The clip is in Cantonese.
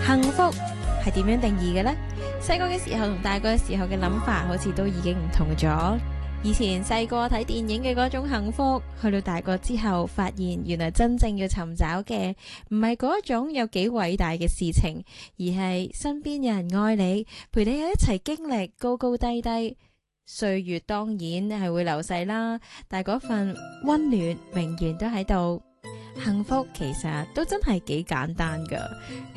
幸福係點樣定義嘅呢？細個嘅時候同大個嘅時候嘅諗法好似都已經唔同咗。以前細個睇電影嘅嗰種幸福，去到大個之後發現原來真正要尋找嘅唔係嗰一種有幾偉大嘅事情，而係身邊有人愛你，陪你一齊經歷高高低低。歲月當然係會流逝啦，但係嗰份溫暖永遠都喺度。幸福其實都真係幾簡單噶。